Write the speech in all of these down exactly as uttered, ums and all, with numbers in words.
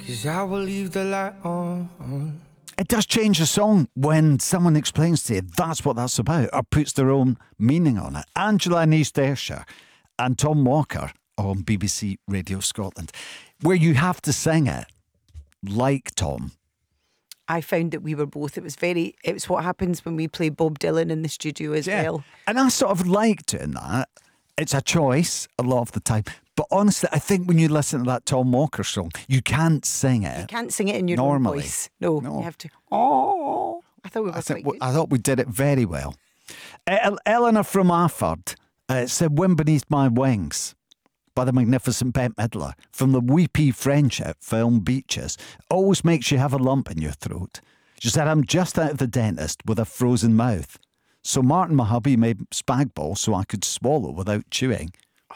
'cause I will leave the light on. It does change the song when someone explains to you that's what that's about or puts their own meaning on it. Angela in East Ayrshire and Tom Walker on B B C Radio Scotland, where you have to sing it like Tom. I found that we were both, it was very, it was what happens when we play Bob Dylan in the studio as Yeah. well. And I sort of like doing that. It's a choice a lot of the time. But honestly, I think when you listen to that Tom Walker song, you can't sing it. You can't sing it in your Normally. own voice. No, No. you have to, oh, I thought we were I, think quite we, good. I thought we did it very well. Uh, Eleanor from Afford uh, said, Wind Beneath My Wings by the magnificent Bette Midler from the Weepy Friendship film Beaches always makes you have a lump in your throat. She said, I'm just out of the dentist with a frozen mouth. So Martin, my hubby, made spag balls so I could swallow without chewing.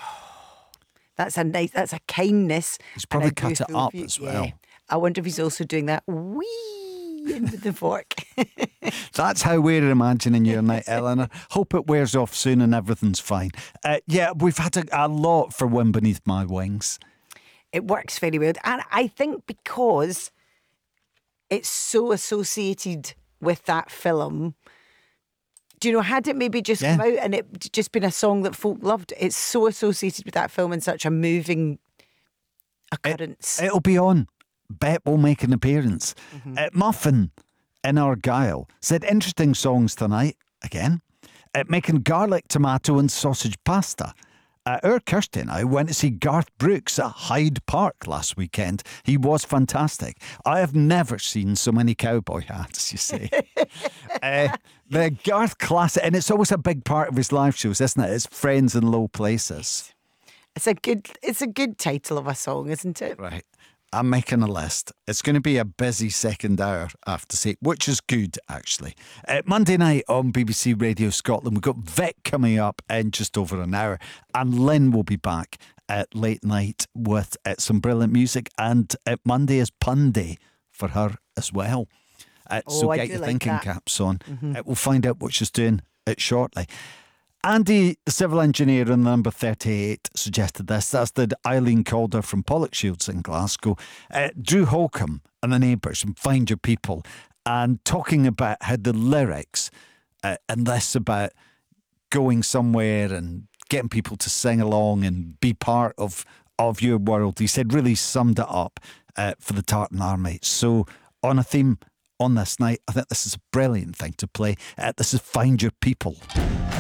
That's a nice, that's a kindness. He's And probably I do cut it feel up for you. as well. Yeah. I wonder if he's also doing that wee in with the fork. That's how we're imagining your night, Eleanor. Hope it wears off soon and everything's fine. Uh, yeah, we've had a, a lot for Wind Beneath My Wings. It works very well. And I think because it's so associated with that film, do you know, had it maybe just Yeah. come out and it just been a song that folk loved, it's so associated with that film and such a moving occurrence. It'll be on. Bet will make an appearance. Mm-hmm. Uh, Muffin in Argyll said, interesting songs tonight. Again. Uh, making garlic, tomato and sausage pasta. Uh, our Kirsty and I went to see Garth Brooks at Hyde Park last weekend. He was fantastic. I have never seen so many cowboy hats, you see. uh, the Garth classic, and it's always a big part of his live shows, isn't it? It's Friends in Low Places. It's a good it's a good title of a song, isn't it? Right. I'm making a list. It's going to be a busy second hour, I have to say, which is good, actually. Uh, Monday night on B B C Radio Scotland, we've got Vic coming up in just over an hour, and Lynn will be back at late night with uh, some brilliant music, and uh, Monday is pun day for her as well. Uh, Oh, so I get do your like thinking that. caps on. Uh, we'll find out what she's doing uh, shortly. Andy, the civil engineer in number thirty-eight, suggested this. That's the Eileen Calder from Pollokshields in Glasgow. Uh, Drew Holcomb and the Neighbours from Find Your People, and talking about how the lyrics uh, and this about going somewhere and getting people to sing along and be part of, of your world. He said really summed it up uh, for the Tartan Army. So on a theme on this night, I think this is a brilliant thing to play. Uh, this is Find Your People.